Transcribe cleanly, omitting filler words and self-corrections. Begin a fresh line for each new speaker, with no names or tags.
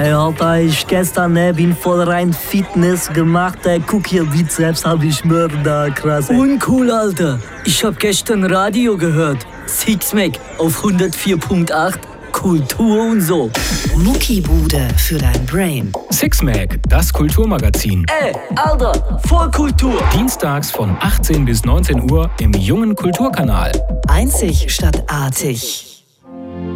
Hey Alter, ich gestern bin voll rein Fitness gemacht. Guck hier, Bizeps hab ich Mörder, krass.
Uncool, Alter. Ich hab gestern Radio gehört. Sixpack auf 104.8. Kultur und so.
Muckibude für dein Brain.
Sixpack, das Kulturmagazin.
Ey, Alter, voll Kultur.
Dienstags von 18 bis 19 Uhr im Jungen Kulturkanal.
Einzig statt artig.